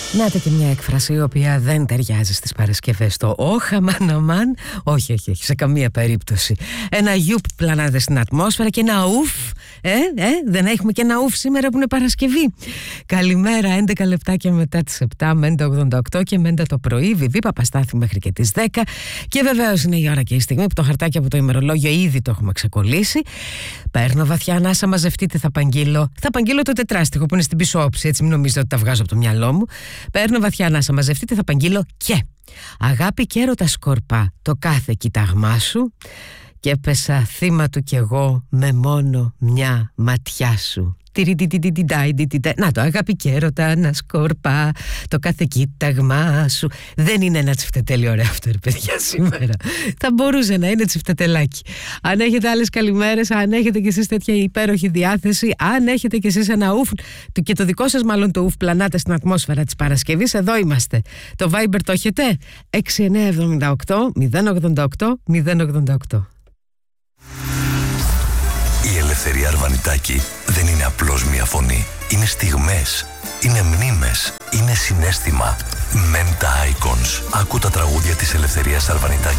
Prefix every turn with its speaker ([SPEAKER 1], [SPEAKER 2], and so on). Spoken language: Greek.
[SPEAKER 1] Να και μια έκφραση η οποία δεν ταιριάζει στις Παρασκευές. Το όχ, αμάν, αμάν. Όχι, σε καμία περίπτωση. Ένα γιουπ πλανάται στην ατμόσφαιρα και ένα ουφ. Δεν έχουμε και ένα ουφ σήμερα που είναι Παρασκευή. Καλημέρα, 11 λεπτάκια μετά τις 7, Μέντα 88 και Μέντα το πρωί. Βιβί Παπαστάθη μέχρι και τις 10. Και βεβαίως είναι η ώρα και η στιγμή που το χαρτάκι από το ημερολόγιο ήδη το έχουμε ξεκολλήσει. Παίρνω βαθιά ανάσα, μαζευτείτε, θα απαγγείλω το τετράστιχο που είναι στην πίσω όψη, έτσι μην νομίζετε ότι τα βγάζω από το μυαλό μου. Παίρνω βαθιά ανάσα, μαζευτείτε, θα απαγγείλω και αγάπη και έρωτα σκορπά το κάθε κοίταγμά σου και έπεσα θύμα του κι εγώ με μόνο μια ματιά σου. Να το, αγάπη και έρωτα να σκορπά το κάθε κοίταγμά σου. Δεν είναι ένα τσιφτετέλι ωραίο αυτό, ρε παιδιά, σήμερα. Θα μπορούσε να είναι τσιφτετελάκι. Αν έχετε άλλες καλημέρες, αν έχετε κι εσείς τέτοια υπέροχη διάθεση, αν έχετε κι εσείς ένα ουφ και το δικό σας μάλλον το ουφ πλανάτε στην ατμόσφαιρα της Παρασκευής, εδώ είμαστε. Το Viber το έχετε? 6978 088 088.
[SPEAKER 2] Η Ελευθερία Αρβανιτάκη δεν είναι απλώς μια φωνή. Είναι στιγμές, είναι μνήμες, είναι συναίσθημα. Menta Icons. Άκου τα τραγούδια της Ελευθερίας Αρβανιτάκη